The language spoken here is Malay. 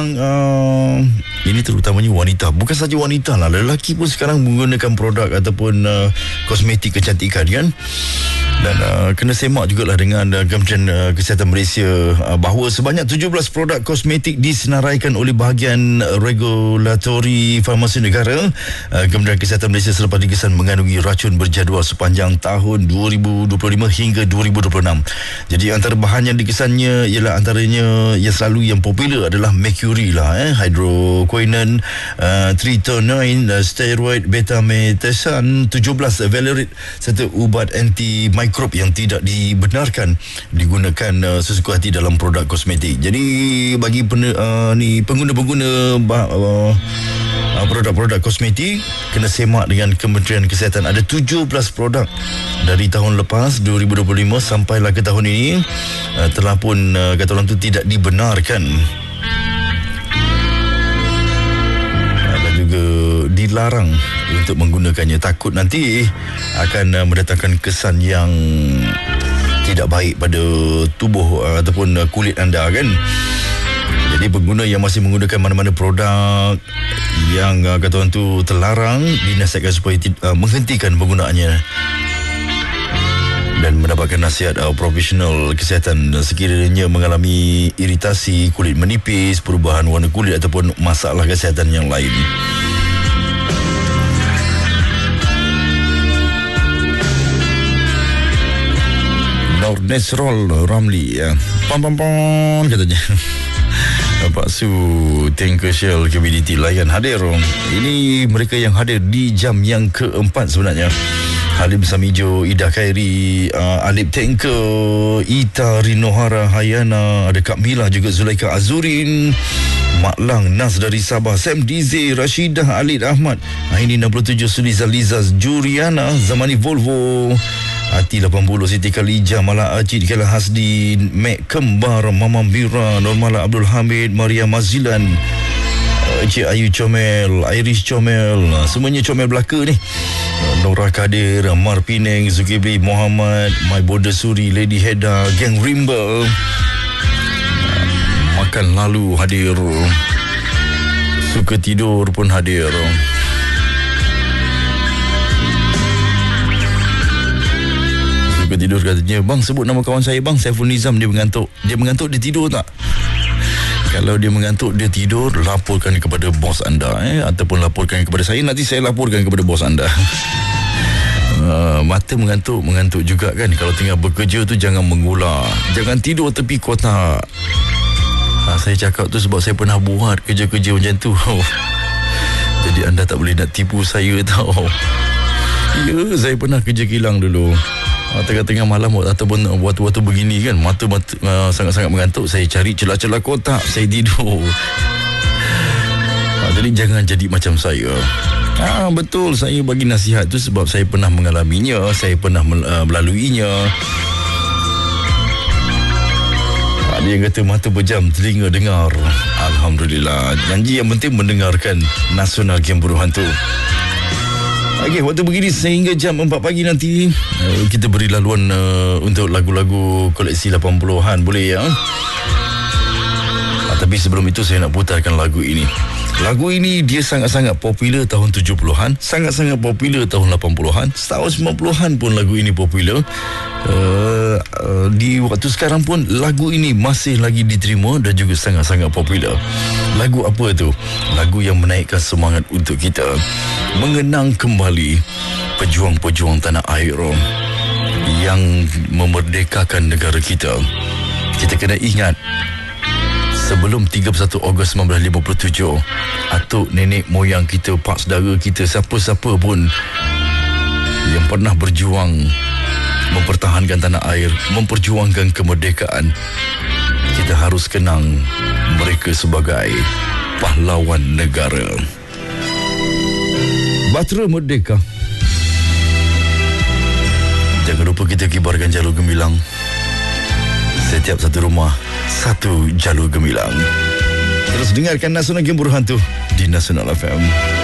ini terutamanya wanita. Bukan saja wanita lah, lelaki pun sekarang menggunakan produk ataupun kosmetik kecantikan kan. Dan kena semak jugalah dengan Kementerian Kesihatan Malaysia bahawa sebanyak 17 produk kosmetik disenaraikan oleh bahagian regulatori farmasi negara. Kementerian Kesihatan Malaysia selepas dikesan mengandungi racun berjadual sepanjang tahun 2025 hingga 2026. Jadi antara bahan yang dikesannya ialah antaranya yang selalu yang popular adalah mercury lah, hydroquinone, tritonium, steroid, betamethasone, 17 valerate serta ubat anti-mikrob yang tidak dibenarkan digunakan sesuka hati dalam produk kosmetik. Jadi bagi pengguna-pengguna produk-produk kosmetik kena semak dengan Kementerian Kesihatan. Ada 17 produk dari tahun lepas 2025 sampailah ke tahun ini telah pun kata orang tu tidak dibenarkan dan juga dilarang untuk menggunakannya. Takut nanti akan mendatangkan kesan yang tidak baik pada tubuh ataupun kulit anda kan. Jadi pengguna yang masih menggunakan mana-mana produk yang kata orang tu terlarang, dinasihatkan supaya menghentikan penggunaannya dan mendapatkan nasihat profesional kesihatan sekiranya mengalami iritasi, kulit menipis, perubahan warna kulit ataupun masalah kesihatan yang lain. Nesrol Ramli pam katanya. Pak Su Tanker Shell Community Layan hadir. Ini mereka yang hadir di jam yang keempat sebenarnya. Halim Samijo, Ida Khairi, Alip Tanker, Ita Rinohara Hayana, ada Kak Mila juga, Zulaika Azurin, Mak Lang Nas dari Sabah, Sam Dize, Rashidah Alid Ahmad, ini 67 Suliza Liza Juriana, Zamani Volvo, Hati 80, Siti Khalijah, Mala Acid, Kala Hasdi, Mek Kembar, Mama Bira, Normala Abdul Hamid, Maria Mazilan, Cik Ayu Comel, Iris Comel, semuanya Comel belaka ni. Nora Kadir, Mar Pineng, Zulkifli Muhammad, My Border Suri, Lady Heda, Gang Rimba, Makan Lalu hadir, Suka Tidur pun hadir. Suka Tidur katanya, bang sebut nama kawan saya bang, Saiful Nizam, dia mengantuk. Dia mengantuk, dia tidur tak? Kalau dia mengantuk, dia tidur, laporkan kepada bos anda ataupun laporkan kepada saya, nanti saya laporkan kepada bos anda. Mata mengantuk juga kan. Kalau tengah bekerja tu jangan mengular, jangan tidur tepi kotak. Saya cakap tu sebab saya pernah buat kerja-kerja macam tu. Jadi anda tak boleh nak tipu saya tau. Ya, saya pernah kerja kilang dulu. Tengah-tengah malam ataupun waktu-waktu begini kan, mata sangat-sangat mengantuk, saya cari celah-celah kotak, saya tidur. Jadi jangan jadi macam saya. Betul, saya bagi nasihat tu sebab saya pernah mengalaminya, saya pernah melaluinya. Ada yang kata mata berjam, telinga dengar. Alhamdulillah, janji yang penting mendengarkan Nasional Game Buruh Hantu. Okey, waktu begini sehingga jam 4 pagi nanti kita beri laluan untuk lagu-lagu koleksi 80-an, boleh ya? Tapi sebelum itu saya nak putarkan lagu ini. Lagu ini dia sangat-sangat popular tahun 70-an, sangat-sangat popular tahun 80-an, tahun 90-an pun lagu ini popular. Di waktu sekarang pun lagu ini masih lagi diterima dan juga sangat-sangat popular. Lagu apa tu? Lagu yang menaikkan semangat untuk kita mengenang kembali pejuang-pejuang tanah air yang memerdekakan negara kita. Kita kena ingat, sebelum 31 Ogos 1957, atuk nenek moyang kita, pak saudara kita, siapa-siapa pun yang pernah berjuang mempertahankan tanah air, memperjuangkan kemerdekaan, kita harus kenang mereka sebagai pahlawan negara. Bahtera Merdeka. Jangan lupa kita kibarkan jalur gemilang. Setiap satu rumah, satu jalur gemilang. Terus dengarkan Nasional Game Buruh Hantu di Nasional FM.